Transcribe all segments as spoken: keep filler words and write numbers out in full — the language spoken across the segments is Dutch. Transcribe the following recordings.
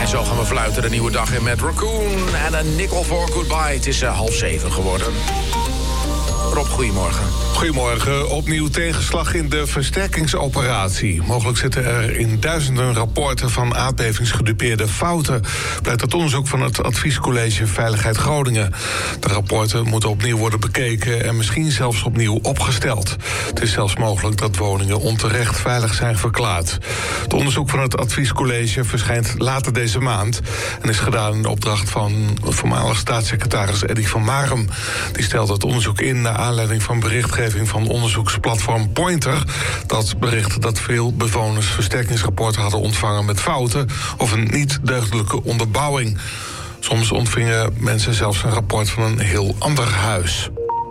En zo gaan we fluiten de nieuwe dag in met Raccoon en een Nickel for Goodbye. Het is uh, half zeven geworden. Rob, goedemorgen. Goedemorgen. Opnieuw tegenslag in de versterkingsoperatie. Mogelijk zitten er in duizenden rapporten van aardbevingsgedupeerde fouten, blijkt uit onderzoek van het Adviescollege Veiligheid Groningen. De rapporten moeten opnieuw worden bekeken en misschien zelfs opnieuw opgesteld. Het is zelfs mogelijk dat woningen onterecht veilig zijn verklaard. Het onderzoek van het Adviescollege verschijnt later deze maand en is gedaan in opdracht van voormalig staatssecretaris Eddy van Marum. Die stelt het onderzoek in naar aanleiding van berichtgeving van onderzoeksplatform Pointer, dat bericht dat veel bewoners versterkingsrapporten hadden ontvangen met fouten of een niet deugdelijke onderbouwing. Soms ontvingen mensen zelfs een rapport van een heel ander huis.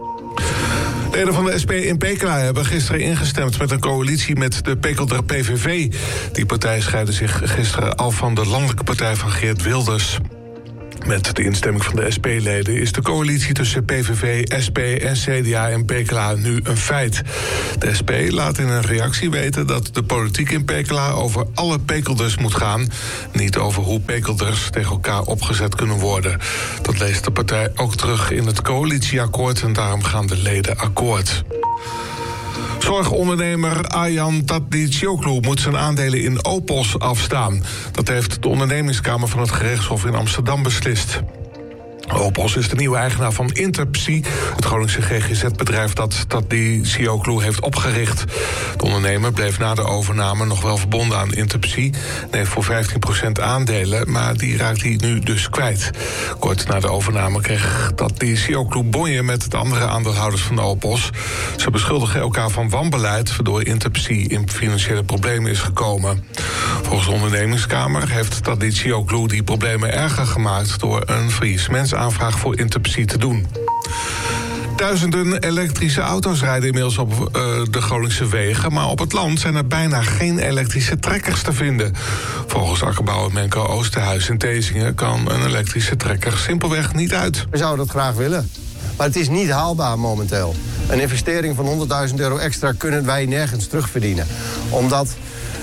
Leden van de S P in Pekela hebben gisteren ingestemd met een coalitie met de Pekelder P V V. Die partij scheidde zich gisteren af van de landelijke partij van Geert Wilders. Met de instemming van de S P-leden is de coalitie tussen P V V, S P en C D A in Pekela nu een feit. De S P laat in een reactie weten dat de politiek in Pekela over alle Pekelders moet gaan, niet over hoe Pekelders tegen elkaar opgezet kunnen worden. Dat leest de partij ook terug in het coalitieakkoord en daarom gaan de leden akkoord. Zorgondernemer Arjan Tadicioglu moet zijn aandelen in Opos afstaan. Dat heeft de ondernemingskamer van het gerechtshof in Amsterdam beslist. Opos is de nieuwe eigenaar van Interpsi, het Groningse G G Z-bedrijf dat Tadicioglu heeft opgericht. De ondernemer bleef na de overname nog wel verbonden aan Interpsi en heeft voor vijftien procent aandelen, maar die raakt hij nu dus kwijt. Kort na de overname kreeg Tadicioglu bonje met de andere aandeelhouders van Opos. Ze beschuldigen elkaar van wanbeleid, waardoor Interpsi in financiële problemen is gekomen. Volgens de ondernemingskamer heeft Tadicioglu die problemen erger gemaakt door een faillissementsaanvraag voor Interpsi te doen. Duizenden elektrische auto's rijden inmiddels op uh, de Groningse wegen, maar op het land zijn er bijna geen elektrische trekkers te vinden. Volgens akkerbouwer Menko Oosterhuis in Thesinge kan een elektrische trekker simpelweg niet uit. We zouden dat graag willen, maar het is niet haalbaar momenteel. Een investering van honderdduizend euro extra kunnen wij nergens terugverdienen, omdat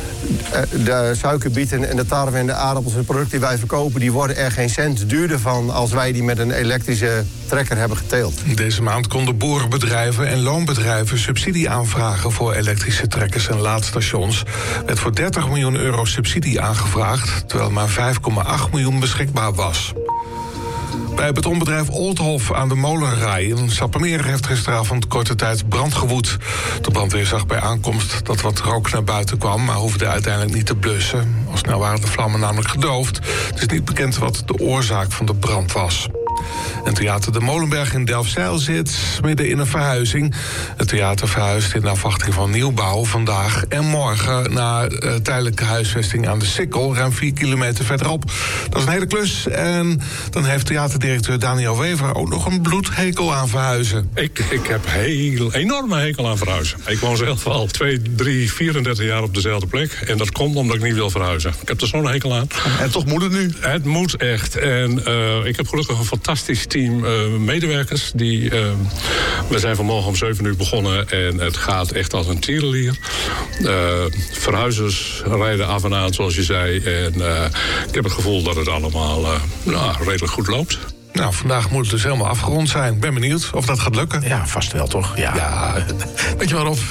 de suikerbieten en de tarwe en de aardappels en de producten die wij verkopen, die worden er geen cent duurder van als wij die met een elektrische trekker hebben geteeld. Deze maand konden boerenbedrijven en loonbedrijven subsidie aanvragen voor elektrische trekkers en laadstations. Er werd voor dertig miljoen euro subsidie aangevraagd, terwijl maar vijf komma acht miljoen beschikbaar was. Bij het betonbedrijf Oldhof aan de Molenrij in Sappemeer heeft gisteravond korte tijd brand gewoed. De brandweer zag bij aankomst dat wat rook naar buiten kwam, maar hoefde uiteindelijk niet te blussen. Al snel waren de vlammen namelijk gedoofd. Het is niet bekend wat de oorzaak van de brand was. En Theater de Molenberg in Delfzijl zit midden in een verhuizing. Het theater verhuist in afwachting van nieuwbouw vandaag en morgen naar uh, tijdelijke huisvesting aan de Sikkel, ruim vier kilometer verderop. Dat is een hele klus. En dan heeft theaterdirecteur Daniel Wever ook nog een bloedhekel aan verhuizen. Ik, ik heb heel enorme hekel aan verhuizen. Ik woon zelf al twee, drie, vierendertig jaar op dezelfde plek. En dat komt omdat ik niet wil verhuizen. Ik heb er zo'n hekel aan. En toch moet het nu? Het moet echt. En uh, ik heb gelukkig een fantastisch team uh, medewerkers. Die, uh, we zijn vanmorgen om zeven uur begonnen en het gaat echt als een tierenlier. Uh, verhuizers rijden af en aan, zoals je zei. En uh, ik heb het gevoel dat het allemaal uh, nou, redelijk goed loopt. Nou, vandaag moet het dus helemaal afgerond zijn. Ik ben benieuwd of dat gaat lukken. Ja, vast wel, toch? Ja. ja. Weet je waarom?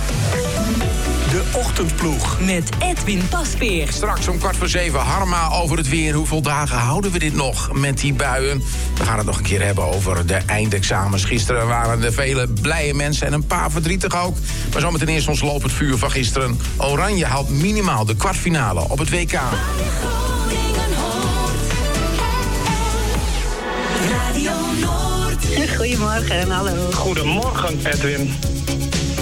De Ochtendploeg. Met Edwin Pasveer. Straks om kwart voor zeven Harma over het weer. Hoeveel dagen houden we dit nog met die buien? We gaan het nog een keer hebben over de eindexamens. Gisteren waren er vele blije mensen en een paar verdrietig ook. Maar zometeen eerst ons lopend vuur van gisteren. Oranje haalt minimaal de kwartfinale op het W K. Radio Noord. Goedemorgen, hallo. Goedemorgen, Edwin.